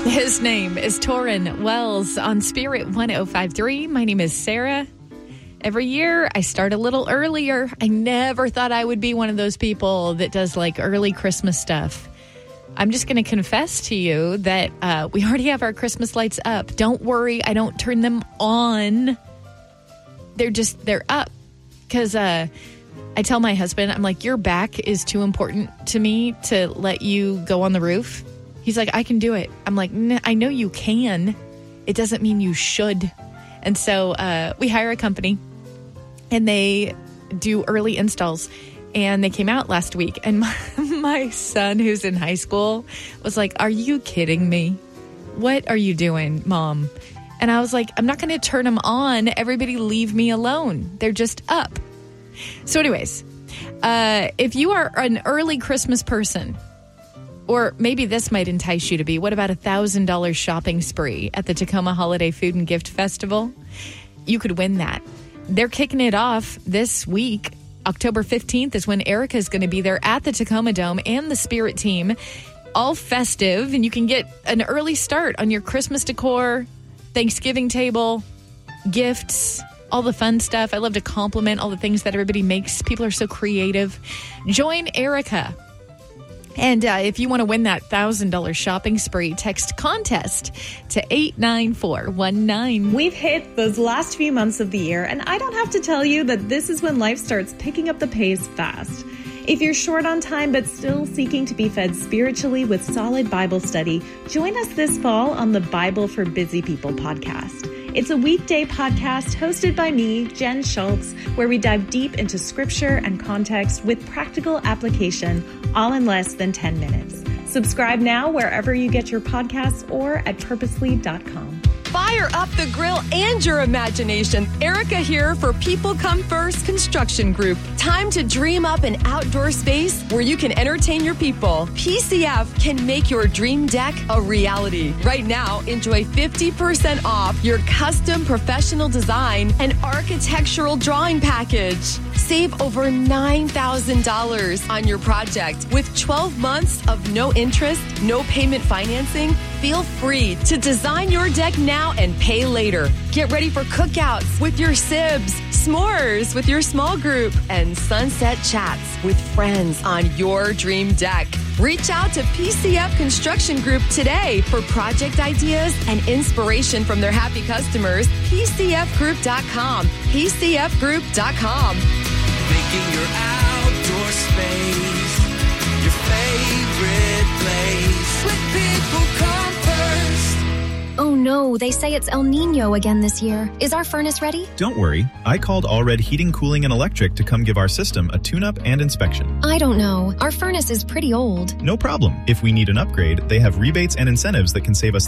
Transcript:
His name is Torrin Wells on Spirit 105.3. My name is Sarah. Every year, I start a little earlier. I never thought I would be one of those people that does like early Christmas stuff. I'm just going to confess to you that we already have our Christmas lights up. Don't worry, I don't turn them on. They're up. Because I tell my husband, I'm like, your back is too important to me to let you go on the roof. He's like, I can do it. I'm like, I know you can. It doesn't mean you should. And so we hire a company and they do early installs. And they came out last week. And my son, who's in high school, was like, are you kidding me? What are you doing, Mom? And I was like, I'm not going to turn them on. Everybody leave me alone. They're just up. So anyways, if you are an early Christmas person, or maybe this might entice you to be, what about $1,000 shopping spree at the Tacoma Holiday Food and Gift Festival? You could win that. They're kicking it off this week. October 15th is when Erica is going to be there at the Tacoma Dome and the Spirit team, all festive, and you can get an early start on your Christmas decor, Thanksgiving table, gifts, all the fun stuff. I love to compliment all the things that everybody makes. People are so creative. Join Erica. And if you want to win that $1,000 shopping spree, text contest to 89419. We've hit those last few months of the year, and I don't have to tell you that this is when life starts picking up the pace fast. If you're short on time but still seeking to be fed spiritually with solid Bible study, join us this fall on the Bible for Busy People podcast. It's a weekday podcast hosted by me, Jen Schultz, where we dive deep into scripture and context with practical application, all in less than 10 minutes. Subscribe now wherever you get your podcasts or at purposely.com. Fire up the grill and your imagination. Erica here for People Come First Construction Group. Time to dream up an outdoor space where you can entertain your people. PCF can make your dream deck a reality. Right now, enjoy 50% off your custom professional design and architectural drawing package. Save over $9,000 on your project with 12 months of no interest, no payment financing. Feel free to design your deck now and pay later. Get ready for cookouts with your sibs, s'mores with your small group, and sunset chats with friends on your dream deck. Reach out to PCF Construction Group today for project ideas and inspiration from their happy customers. PCFgroup.com. PCFgroup.com. Making your outdoor space your favorite place. When people come first. Oh no, they say it's El Nino again this year. Is our furnace ready? Don't worry. I called Allred Heating, Cooling, and Electric to come give our system a tune-up and inspection. I don't know. Our furnace is pretty old. No problem. If we need an upgrade, they have rebates and incentives that can save us